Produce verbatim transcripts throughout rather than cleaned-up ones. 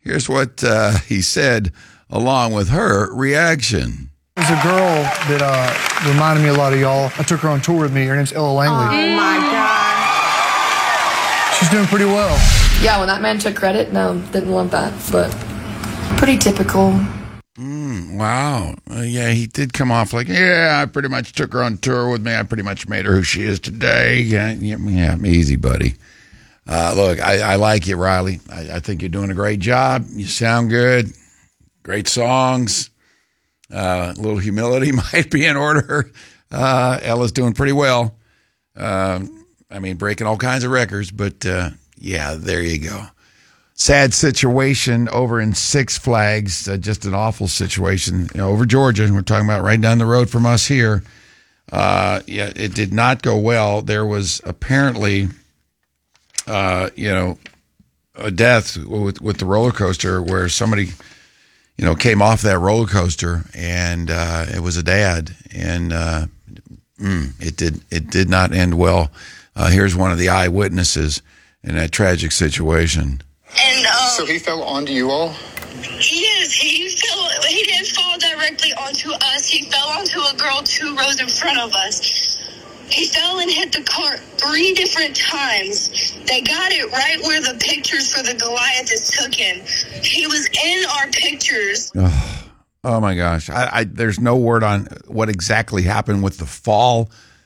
Here's what uh, he said along with her reaction. There's a girl that uh, reminded me a lot of y'all. I took her on tour with me. Her name's Ella Langley. Oh, my God. She's doing pretty well. Yeah, when that man took credit, no, didn't want that, but pretty typical. Mm, wow. Uh, yeah, he did come off like, yeah, I pretty much took her on tour with me. I pretty much made her who she is today. Yeah, yeah, yeah easy, buddy. Uh, look, I, I like you, Riley. I, I think you're doing a great job. You sound good. Great songs. Uh, a little humility might be in order. Uh, Ella's doing pretty well. Uh, I mean, breaking all kinds of records, but uh, yeah, there you go. Sad situation over in Six Flags. Uh, just an awful situation you know, over Georgia. We're talking about right down the road from us here. Uh, yeah, it did not go well. There was apparently, uh, you know, a death with, with the roller coaster where somebody, you know, came off that roller coaster, and uh, it was a dad, and uh, mm, it did it did not end well. Uh, here's one of the eyewitnesses in that tragic situation. And um, so he fell onto you all? Yes, he fell. He didn't fall directly onto us. He fell onto a girl two rows in front of us. He fell and hit the cart three different times. They got it right where the pictures for the Goliath is taken. He was in our pictures. Oh, oh my gosh. I, I, there's no word on what exactly happened with the fall.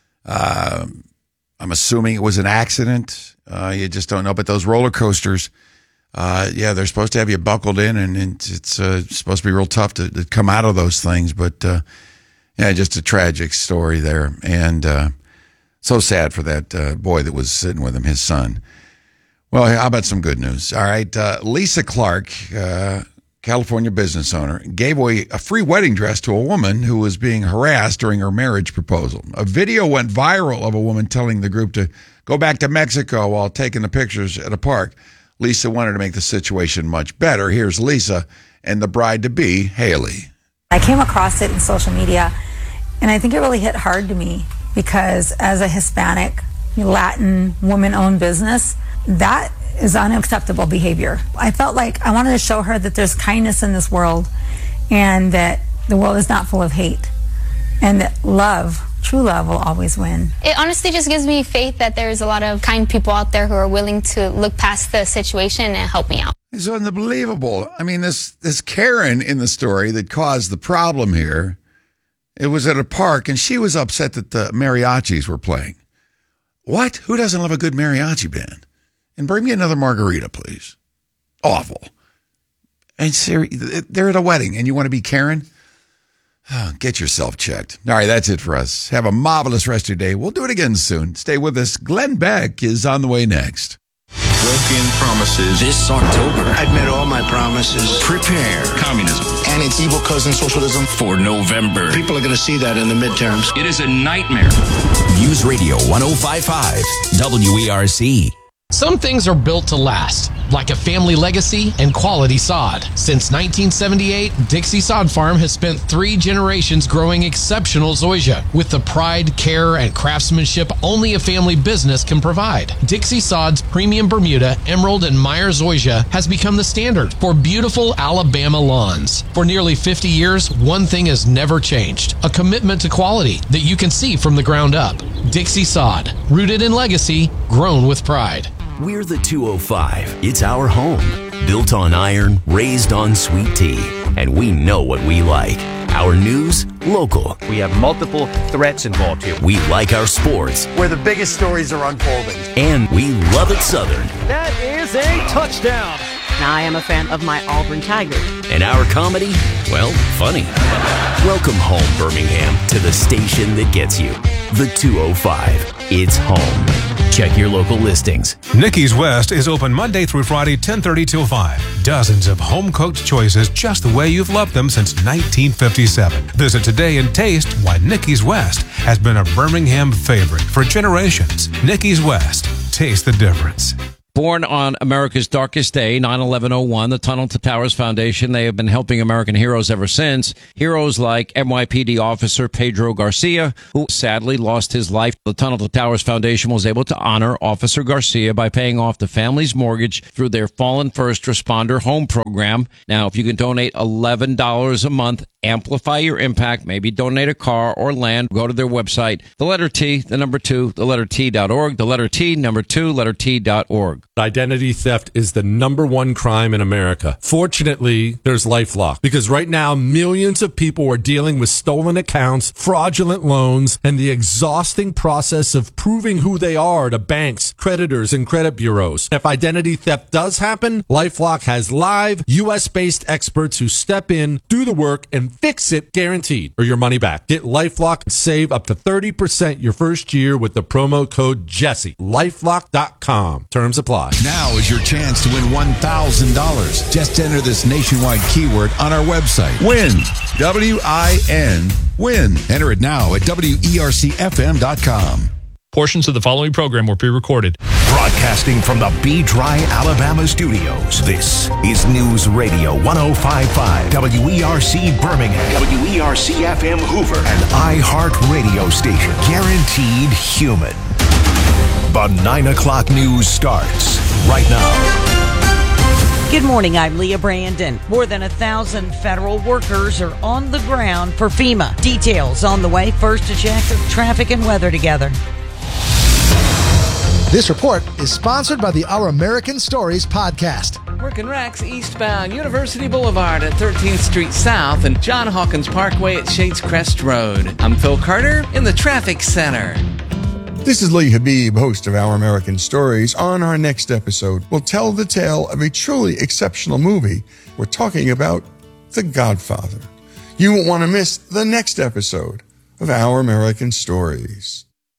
Uh, I'm assuming it was an accident. Uh, you just don't know. But those roller coasters, uh, yeah, they're supposed to have you buckled in, and, and it's uh, supposed to be real tough to, to come out of those things. But, uh, yeah, just a tragic story there. And, uh, so sad for that uh, boy that was sitting with him, his son. Well, how about some good news? All right, uh, Lisa Clark, uh, California business owner, gave away a free wedding dress to a woman who was being harassed during her marriage proposal. A video went viral of a woman telling the group to go back to Mexico while taking the pictures at a park. Lisa wanted to make the situation much better. Here's Lisa and the bride-to-be, Haley. I came across it in social media, and I think it really hit hard to me. Because as a Hispanic, Latin, woman-owned business, that is unacceptable behavior. I felt like I wanted to show her that there's kindness in this world and that the world is not full of hate and that love, true love, will always win. It honestly just gives me faith that there's a lot of kind people out there who are willing to look past the situation and help me out. It's unbelievable. I mean, this, this Karen in the story that caused the problem here, it was at a park, and she was upset that the mariachis were playing. What? Who doesn't love a good mariachi band? And bring me another margarita, please. Awful. And Siri, they're at a wedding, and you want to be Karen? Oh, get yourself checked. All right, that's it for us. Have a marvelous rest of your day. We'll do it again soon. Stay with us. Glenn Beck is on the way next. Broken promises. This October, I've met all my promises. Prepare. Communism. And its evil cousin, socialism. For November. People are going to see that in the midterms. It is a nightmare. News Radio one oh five point five W E R C. Some things are built to last, like a family legacy and quality sod. Since nineteen seventy-eight, Dixie Sod Farm has spent three generations growing exceptional zoysia with the pride, care, and craftsmanship only a family business can provide. Dixie Sod's premium Bermuda, Emerald, and Meyer zoysia has become the standard for beautiful Alabama lawns. For nearly fifty years, one thing has never changed: a commitment to quality that you can see from the ground up. Dixie Sod, rooted in legacy, grown with pride. We're the two oh five. It's our home. Built on iron, raised on sweet tea. And we know what we like. Our news, local. We have multiple threats involved here. We like our sports. Where the biggest stories are unfolding. And we love it Southern. That is a touchdown. Now I am a fan of my Auburn Tigers. And our comedy, well, funny. Welcome home, Birmingham, to the station that gets you. The two oh five. It's home. Check your local listings. Nikki's West is open Monday through Friday, ten thirty till five. Dozens of home-cooked choices just the way you've loved them since nineteen fifty-seven. Visit today and taste why Nikki's West has been a Birmingham favorite for generations. Nikki's West. Taste the difference. Born on America's darkest day, nine eleven oh one, the Tunnel to Towers Foundation, they have been helping American heroes ever since. Heroes like N Y P D officer Pedro Garcia, who sadly lost his life. The Tunnel to Towers Foundation was able to honor Officer Garcia by paying off the family's mortgage through their Fallen First Responder Home Program. Now, if you can donate eleven dollars a month, amplify your impact, maybe donate a car or land, go to their website, the letter T, the number two, the letter T dot org, the letter T, number two, letter T dot org. Identity theft is the number one crime in America. Fortunately, there's LifeLock, because right now millions of people are dealing with stolen accounts, fraudulent loans, and the exhausting process of proving who they are to banks, creditors, and credit bureaus. If identity theft does happen, LifeLock has live U S-based experts who step in, do the work, and fix it guaranteed, or your money back. Get LifeLock and save up to thirty percent your first year with the promo code Jesse. LifeLock dot com. Terms apply. Now is your chance to win one thousand dollars. Just enter this nationwide keyword on our website. WIN. W I N. WIN. Enter it now at W E R C F M dot com. Portions of the following program were pre-recorded. Broadcasting from the Be Dry, Alabama studios, this is News Radio one oh five point five, W E R C Birmingham, W E R C F M Hoover, and iHeart Radio station. Guaranteed human. The nine o'clock news starts right now. Good morning, I'm Leah Brandon. More than a thousand federal workers are on the ground for FEMA. Details on the way. First to check traffic and weather together. This report is sponsored by the Our American Stories podcast. Working Rex eastbound University Boulevard at thirteenth Street South and John Hawkins Parkway at Shades Crest Road. I'm Phil Carter in the Traffic Center. This is Lee Habib, host of Our American Stories. On our next episode, we'll tell the tale of a truly exceptional movie. We're talking about The Godfather. You won't want to miss the next episode of Our American Stories.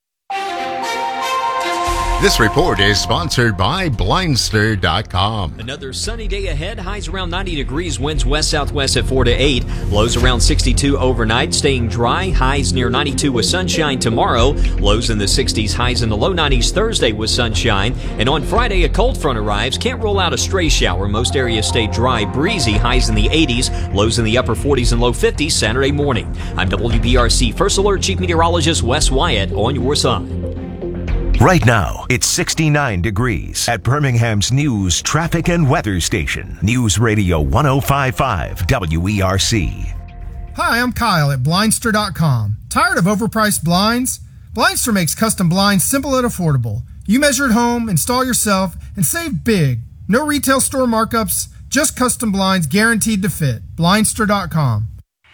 This report is sponsored by Blindster dot com. Another sunny day ahead. Highs around ninety degrees. Winds west-southwest at four to eight. Lows around sixty-two overnight. Staying dry. Highs near ninety-two with sunshine tomorrow. Lows in the sixties. Highs in the low nineties Thursday with sunshine. And on Friday, a cold front arrives. Can't rule out a stray shower. Most areas stay dry, breezy. Highs in the eighties. Lows in the upper forties and low fifties Saturday morning. I'm W B R C First Alert Chief Meteorologist Wes Wyatt on your side. Right now, it's sixty-nine degrees at Birmingham's news, traffic, and weather station. News Radio one oh five point five W E R C. Hi, I'm Kyle at Blindster dot com. Tired of overpriced blinds? Blindster makes custom blinds simple and affordable. You measure at home, install yourself, and save big. No retail store markups, just custom blinds guaranteed to fit. Blindster dot com.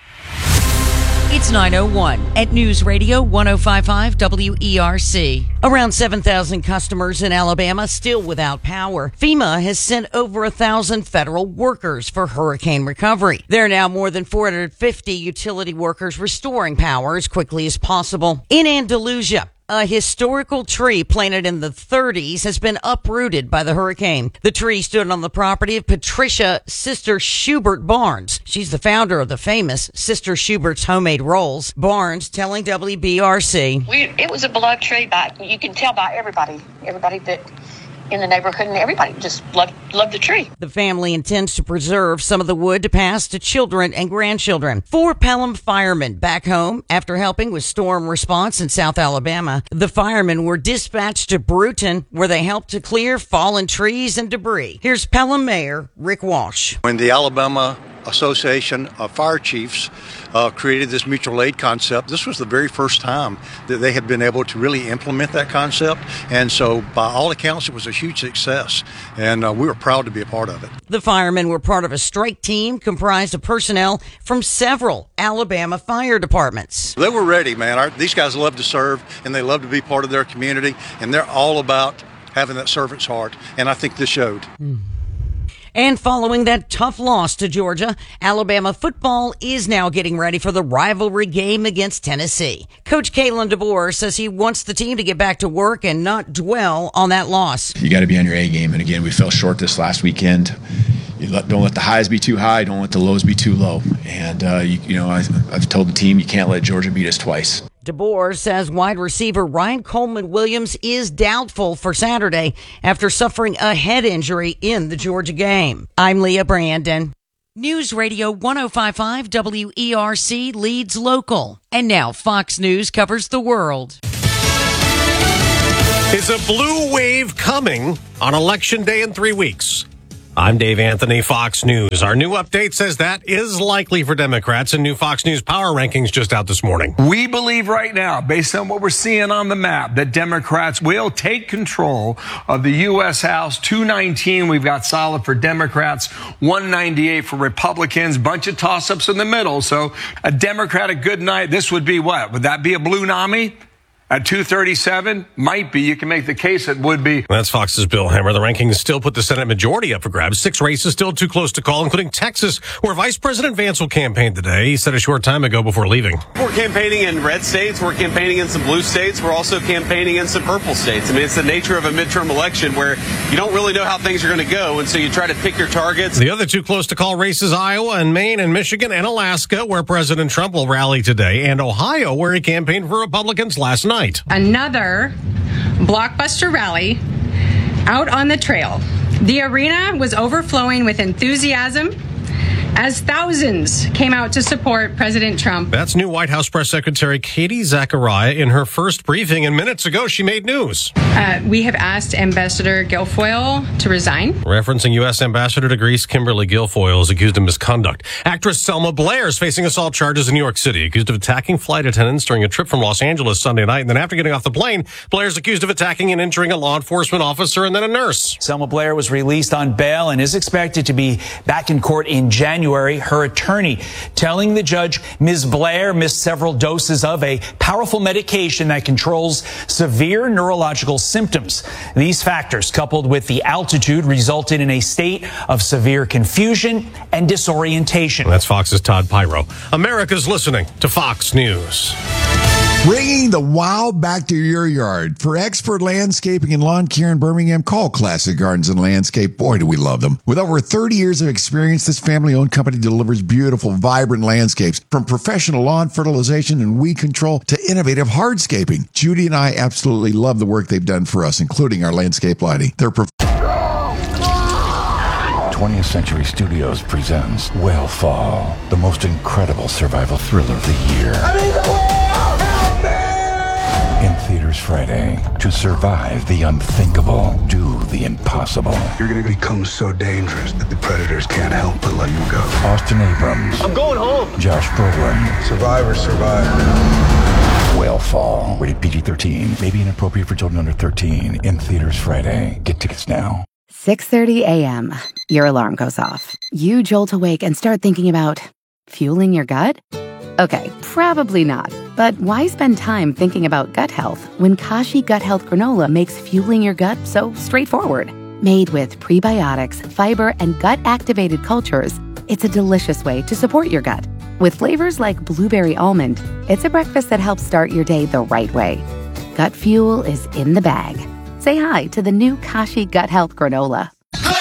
It's nine oh one at News Radio one oh five point five W E R C. Around seven thousand customers in Alabama still without power. FEMA has sent over a thousand federal workers for hurricane recovery. There are now more than four hundred fifty utility workers restoring power as quickly as possible. In Andalusia, a historical tree planted in the thirties has been uprooted by the hurricane. The tree stood on the property of Patricia Sister Schubert Barnes. She's the founder of the famous Sister Schubert's homemade rolls. Barnes telling W B R C. We, it was a beloved tree, by, you can tell by everybody, everybody that in the neighborhood, and everybody just loved, loved the tree. The family intends to preserve some of the wood to pass to children and grandchildren. Four Pelham firemen back home after helping with storm response in South Alabama. The firemen were dispatched to Bruton, where they helped to clear fallen trees and debris. Here's Pelham Mayor Rick Walsh. When the Alabama Association of Fire Chiefs uh, created this mutual aid concept, this was the very first time that they had been able to really implement that concept. And so by all accounts, it was a huge success. And uh, we were proud to be a part of it. The firemen were part of a strike team comprised of personnel from several Alabama fire departments. They were ready, man. Our, these guys love to serve, and they love to be part of their community. And they're all about having that servant's heart. And I think this showed. Mm. And following that tough loss to Georgia, Alabama football is now getting ready for the rivalry game against Tennessee. Coach Kalen DeBoer says he wants the team to get back to work and not dwell on that loss. You got to be on your A game. And again, we fell short this last weekend. You let, don't let the highs be too high. Don't let the lows be too low. And, uh, you, you know, I, I've told the team you can't let Georgia beat us twice. DeBoer says wide receiver Ryan Coleman Williams is doubtful for Saturday after suffering a head injury in the Georgia game. I'm Leah Brandon. News Radio one oh five point five W E R C leads local. And now Fox News covers the world. Is a blue wave coming on Election Day in three weeks? I'm Dave Anthony, Fox News. Our new update says that is likely for Democrats, and new Fox News power rankings just out this morning. We believe right now, based on what we're seeing on the map, that Democrats will take control of the U S House. two nineteen we've got solid for Democrats, one ninety-eight for Republicans, bunch of toss-ups in the middle. So a Democratic good night, this would be what? Would that be a blue NAMI? At two thirty-seven, might be. You can make the case it would be. That's Fox's Bill Hammer. The rankings still put the Senate majority up for grabs. Six races still too close to call, including Texas, where Vice President Vance will campaign today. He said a short time ago before leaving. We're campaigning in red states. We're campaigning in some blue states. We're also campaigning in some purple states. I mean, it's the nature of a midterm election where you don't really know how things are going to go, and so you try to pick your targets. The other two close to call races, Iowa and Maine and Michigan and Alaska, where President Trump will rally today, and Ohio, where he campaigned for Republicans last night. Another blockbuster rally out on the trail. The arena was overflowing with enthusiasm as thousands came out to support President Trump. That's new White House Press Secretary Katie Zachariah in her first briefing, and minutes ago she made news. Uh, we have asked Ambassador Guilfoyle to resign. Referencing U S Ambassador to Greece Kimberly Guilfoyle is accused of misconduct. Actress Selma Blair is facing assault charges in New York City, accused of attacking flight attendants during a trip from Los Angeles Sunday night. And then after getting off the plane, Blair is accused of attacking and injuring a law enforcement officer and then a nurse. Selma Blair was released on bail and is expected to be back in court in January. Her attorney telling the judge Miz Blair missed several doses of a powerful medication that controls severe neurological symptoms. These factors, coupled with the altitude, resulted in a state of severe confusion and disorientation. That's Fox's Todd Pyro. America's listening to Fox News. Bringing the wow back to your yard. For expert landscaping and lawn care in Birmingham, call Classic Gardens and Landscape. Boy, do we love them. With over thirty years of experience, this family-owned company delivers beautiful, vibrant landscapes, from professional lawn fertilization and weed control to innovative hardscaping. Judy and I absolutely love the work they've done for us, including our landscape lighting. They're prof- twentieth Century Studios presents Whale-Fall, the most incredible survival thriller of the year. I mean, the whale! In theaters Friday. To survive the unthinkable, do the impossible. You're going to become so dangerous that the predators can't help but let you go. Austin Abrams. I'm going home. Josh Brolin. Survivor, survivor. Whale-Fall. Rated P G thirteen. May be inappropriate for children under thirteen. In theaters Friday. Get tickets now. six thirty a.m. Your alarm goes off. You jolt awake and start thinking about fueling your gut? Okay, probably not. But why spend time thinking about gut health when Kashi Gut Health Granola makes fueling your gut so straightforward? Made with prebiotics, fiber, and gut-activated cultures, it's a delicious way to support your gut. With flavors like blueberry almond, it's a breakfast that helps start your day the right way. Gut fuel is in the bag. Say hi to the new Kashi Gut Health Granola.